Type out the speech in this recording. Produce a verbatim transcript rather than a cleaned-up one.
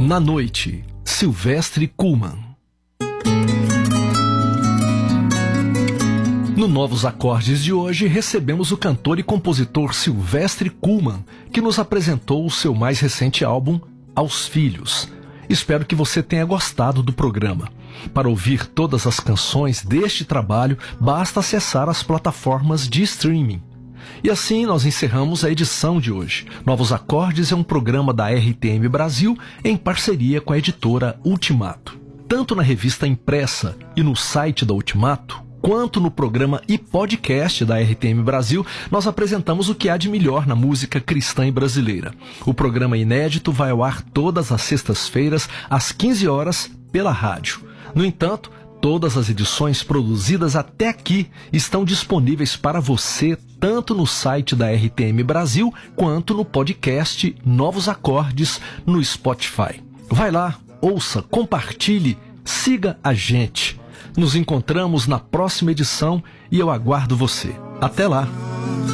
Na Noite, Silvestre Kuhlmann. No Novos Acordes de hoje, recebemos o cantor e compositor Silvestre Kuhlmann, que nos apresentou o seu mais recente álbum, Aos Filhos. Espero que você tenha gostado do programa. Para ouvir todas as canções deste trabalho, basta acessar as plataformas de streaming. E assim nós encerramos a edição de hoje. Novos Acordes é um programa da R T M Brasil em parceria com a editora Ultimato. Tanto na revista impressa e no site da Ultimato, quanto no programa e podcast da R T M Brasil, nós apresentamos o que há de melhor na música cristã e brasileira. O programa inédito vai ao ar todas as sextas-feiras, às quinze horas, pela rádio. No entanto, todas as edições produzidas até aqui estão disponíveis para você, tanto no site da R T M Brasil, quanto no podcast Novos Acordes no Spotify. Vai lá, ouça, compartilhe, siga a gente. Nos encontramos na próxima edição e eu aguardo você. Até lá!